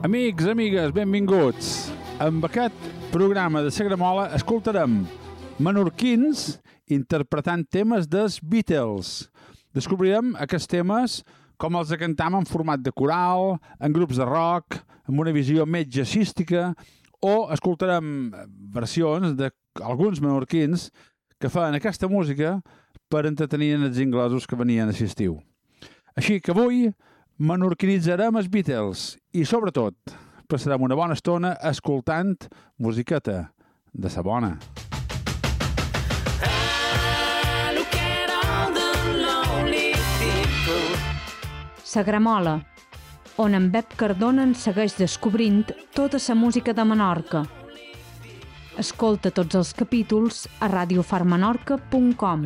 Amics, amigues, benvinguts. Amb aquest programa de Sagramola escoltarem menorquins interpretant temes dels Beatles. Descobrirem aquests temes com els cantam en format de coral, en grups de rock, amb una visió més jazzística, o escoltarem versions d'alguns menorquins que fan aquesta música per entretenir els inglesos que venien a l'estiu. Així que avui menorquinitzarem els Beatles i, sobretot, passarem una bona estona escoltant musiqueta de sa bona. Sagramola, on en Bep Cardona en segueix descobrint tota la música de Menorca. Escolta tots els capítols a radiofarmenorca.com.